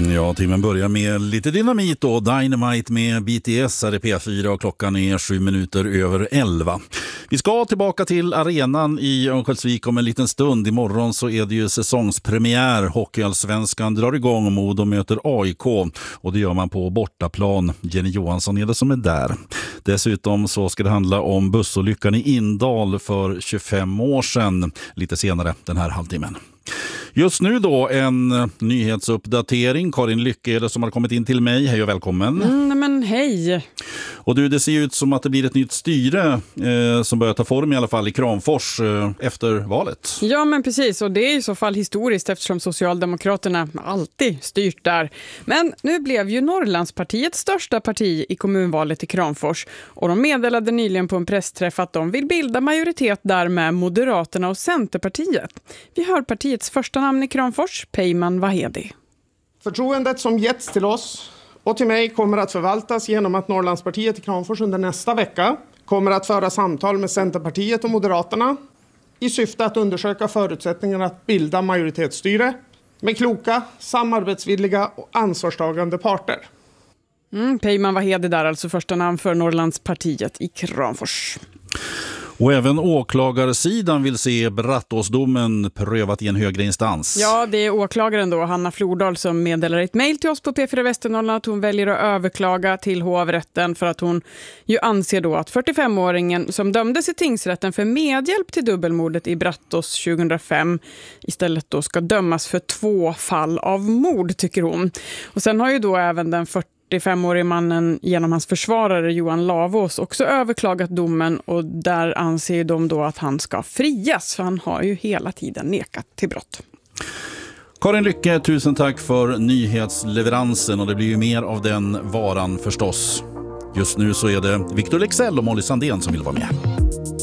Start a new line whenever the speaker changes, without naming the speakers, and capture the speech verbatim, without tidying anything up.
Ja, timmen börjar med lite dynamit då. Dynamite med B T S här i P fyra och klockan är sju minuter över elva. Vi ska tillbaka till arenan i Örnsköldsvik om en liten stund. Imorgon så är det ju säsongspremiär. Hockeyallsvenskan drar igång, Modo möter A I K och det gör man på bortaplan. Jenny Johansson är det som är där. Dessutom så ska det handla om bussolyckan i Indal för tjugofem år sedan. Lite senare den här halvtimmen. Just nu då en nyhetsuppdatering. Karin Lycke är det som har kommit in till mig. Hej och välkommen.
Mm, men hej.
Och du, det ser ut som att det blir ett nytt styre eh, som börjar ta form i alla fall i Kramfors eh, efter valet.
Ja, men precis. Och det är i så fall historiskt eftersom Socialdemokraterna alltid styrt där. Men nu blev ju Norrlandspartiets största parti i kommunvalet i Kramfors. Och de meddelade nyligen på en pressträff att de vill bilda majoritet där med Moderaterna och Centerpartiet. Vi hör partiets första namn i Kramfors, Peyman Vahedi.
Förtroendet som getts till oss och till mig kommer att förvaltas genom att Norrlandspartiet i Kramfors under nästa vecka kommer att föra samtal med Centerpartiet och Moderaterna i syfte att undersöka förutsättningarna att bilda majoritetsstyre med kloka, samarbetsvilliga och ansvarstagande parter.
Mm, Peyman Vahedi där, alltså första namn för Norrlandspartiet i Kramfors.
Och även åklagarsidan vill se Brattåsdomen prövat i en högre instans.
Ja, det är åklagaren då, Hanna Flordal, som meddelar ett mejl till oss på P fyra Västernorrland att hon väljer att överklaga till hovrätten för att hon ju anser då att fyrtiofemåringen som dömdes i tingsrätten för medhjälp till dubbelmordet i Brattås tjugohundrafem istället då ska dömas för två fall av mord, tycker hon. Och sen har ju då även den fyrtiofemårige mannen genom hans försvarare Johan Lavås också överklagat domen och där anser de då att han ska frias för han har ju hela tiden nekat till brott.
Karin Lycke, tusen tack för nyhetsleveransen och det blir ju mer av den varan förstås. Just nu så är det Victor Lexell och Molly Sandén som vill vara med.